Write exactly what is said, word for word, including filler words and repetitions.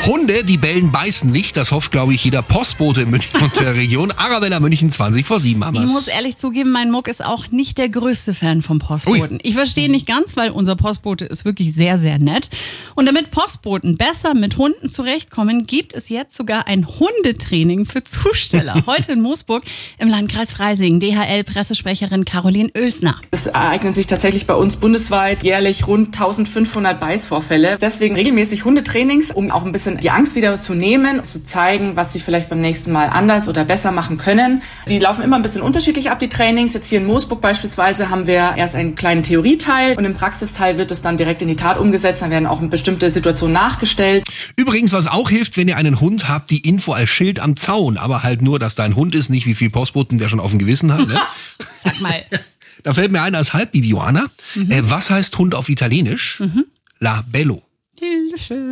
Hunde, die bellen, beißen nicht. Das hofft, glaube ich, jeder Postbote in München und der Region. Arabella München, zwanzig vor sieben haben wir's. Ich muss ehrlich zugeben, mein Muck ist auch nicht der größte Fan vom Postboten. Ui. Ich verstehe nicht ganz, weil unser Postbote ist wirklich sehr, sehr nett. Und damit Postboten besser mit Hunden zurechtkommen, gibt es jetzt sogar ein Hundetraining für Zusteller. Heute in Moosburg im Landkreis Freising. D H L-Pressesprecherin Caroline Oelsner. Es ereignen sich tatsächlich bei uns bundesweit jährlich rund eintausendfünfhundert Beißvorfälle. Deswegen regelmäßig Hundetrainings, um auch ein bisschen die Angst wieder zu nehmen, zu zeigen, was sie vielleicht beim nächsten Mal anders oder besser machen können. Die laufen immer ein bisschen unterschiedlich ab, die Trainings. Jetzt hier in Moosburg beispielsweise haben wir erst einen kleinen Theorieteil und im Praxisteil wird es dann direkt in die Tat umgesetzt. Dann werden auch bestimmte Situationen nachgestellt. Übrigens, was auch hilft, wenn ihr einen Hund habt, die Info als Schild am Zaun. Aber halt nur, dass dein Hund ist, nicht wie viel Postboten der schon auf dem Gewissen hat. Ne? Sag mal. Da fällt mir ein als Halbbibianer. Mhm. Äh, was heißt Hund auf Italienisch? Mhm. La Bello. Hilfe.